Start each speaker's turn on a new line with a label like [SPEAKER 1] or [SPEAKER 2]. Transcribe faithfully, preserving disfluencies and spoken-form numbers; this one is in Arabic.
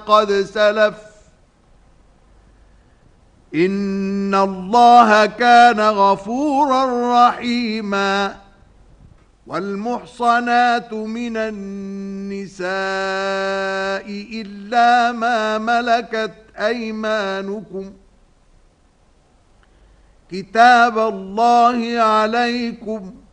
[SPEAKER 1] قد سلف إن الله كان غفورا رحيما. والمحصنات من النساء إلا ما ملكت أيمانكم كتاب الله عليكم